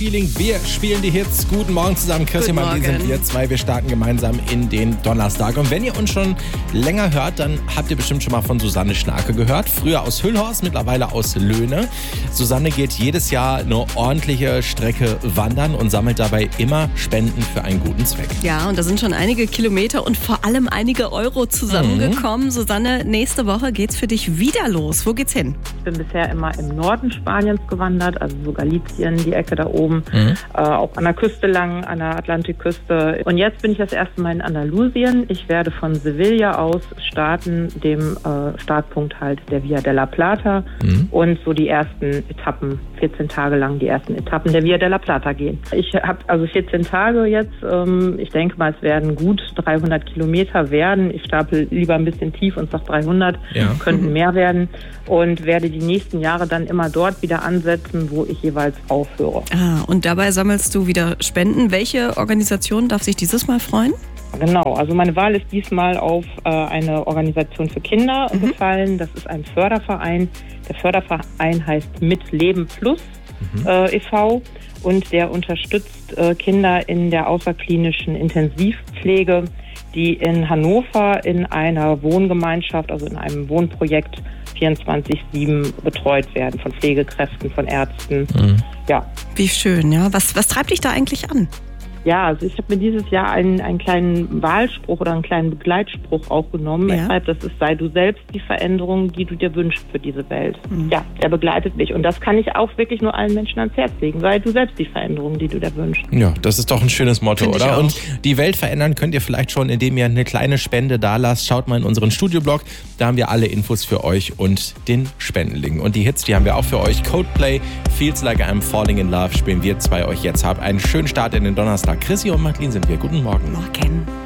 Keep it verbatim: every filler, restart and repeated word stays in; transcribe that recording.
Feeling. Wir spielen die Hits. Guten Morgen zusammen. Chrissy und Marie sind wir zwei. Wir starten gemeinsam in den Donnerstag. Und wenn ihr uns schon länger hört, dann habt ihr bestimmt schon mal von Susanne Schnarke gehört. Früher aus Hüllhorst, mittlerweile aus Löhne. Susanne geht jedes Jahr eine ordentliche Strecke wandern und sammelt dabei immer Spenden für einen guten Zweck. Ja, und da sind schon einige Kilometer und vor allem einige Euro zusammengekommen. Mhm. Susanne, nächste Woche geht's für dich wieder los. Wo geht's hin? Ich bin bisher immer im Norden Spaniens gewandert, also so Galicien, die Ecke da oben. Mhm. Äh, auch an der Küste lang, an der Atlantikküste. Und jetzt bin ich das erste Mal in Andalusien. Ich werde von Sevilla aus starten, dem äh, Startpunkt halt der Via de la Plata. Mhm. Und so die ersten Etappen, vierzehn Tage lang die ersten Etappen der Via de la Plata gehen. Ich habe also vierzehn Tage jetzt. Ähm, ich denke mal, es werden gut dreihundert Kilometer werden. Ich stapel lieber ein bisschen tief und sage dreihundert, ja. Könnten mehr werden. Und werde die nächsten Jahre dann immer dort wieder ansetzen, wo ich jeweils aufhöre. Ah, und dabei sammelst du wieder Spenden. Welche Organisation darf sich dieses Mal freuen? Genau, also meine Wahl ist diesmal auf äh, eine Organisation für Kinder mhm. gefallen. Das ist ein Förderverein. Der Förderverein heißt Mit Leben Plus mhm. äh, e V und der unterstützt äh, Kinder in der außerklinischen Intensivpflege, die in Hannover in einer Wohngemeinschaft, also in einem Wohnprojekt vierundzwanzig sieben betreut werden von Pflegekräften, von Ärzten. Mhm. Ja. Wie schön, ja. Was, was treibt dich da eigentlich an? Ja, also ich habe mir dieses Jahr einen, einen kleinen Wahlspruch oder einen kleinen Begleitspruch auch genommen. Ja. Deshalb, das ist, sei du selbst die Veränderung, die du dir wünschst für diese Welt. Mhm. Ja, der begleitet mich. Und das kann ich auch wirklich nur allen Menschen ans Herz legen. Sei du selbst die Veränderung, die du dir wünschst. Ja, das ist doch ein schönes Motto, Find oder? Und die Welt verändern könnt ihr vielleicht schon, indem ihr eine kleine Spende da lasst. Schaut mal in unseren Studioblog. Da haben wir alle Infos für euch und den Spendenlink. Und die Hits, die haben wir auch für euch. Coldplay, Feels Like I'm Falling in Love spielen wir zwei euch jetzt. Habt einen schönen Start in den Donnerstag. Chrissy und Madeline sind wir. Guten Morgen. Morgen.